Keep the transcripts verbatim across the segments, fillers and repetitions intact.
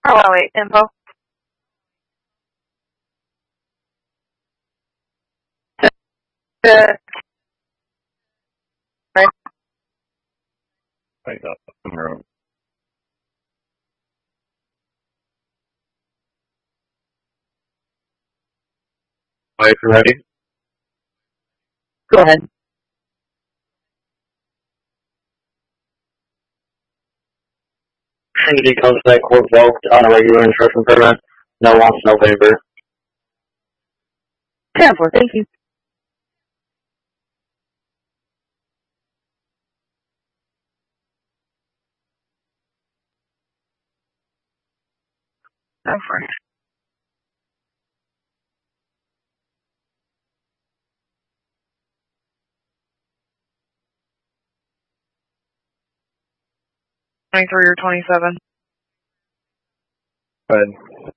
Oh, wait, info. The Right up the road. Are you ready? Go ahead. Trinity comes back revoked on a regular instruction permit. No wants, no waiver. ten four, thank you. ten four. twenty-three or twenty-seven. Go ahead.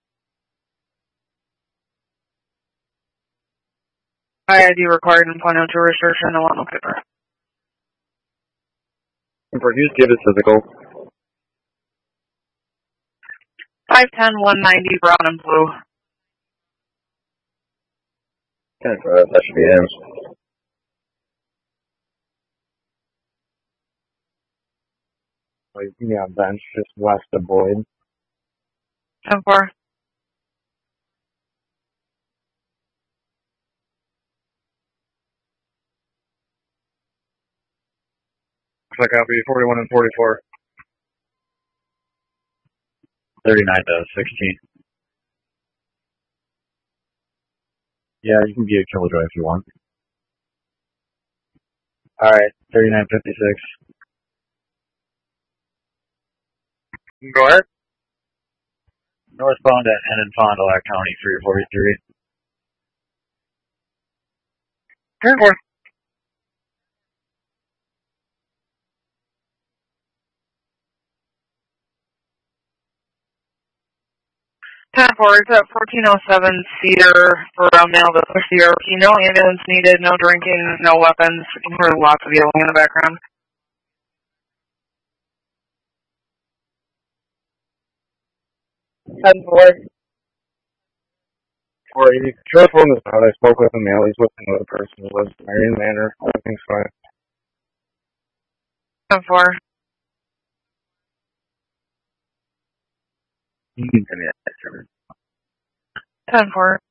I I D required and point out to restriction, no want no paper. Produce, give it physical. five ten, one ninety, brown and blue. ten for that. That should be him. Yeah, bench just west of Boyd. ten four. Check out B forty-one and forty-four. thirty-nine to sixteen. Yeah, you can be a Killjoy if you want. Alright, thirty-nine fifty-six. Go ahead. Northbound at N and Fond du Lac County, three forty-three. ten four. ten four, it's at fourteen oh seven Cedar for a male that pushed the R P. No ambulance needed, no drinking, no weapons. You can hear lots of yelling in the background. ten four. Or you careful in this out. I spoke with him. Yeah, he's with another person who lives in Marion Manor. Everything's fine. ten four. You can give me that. ten four.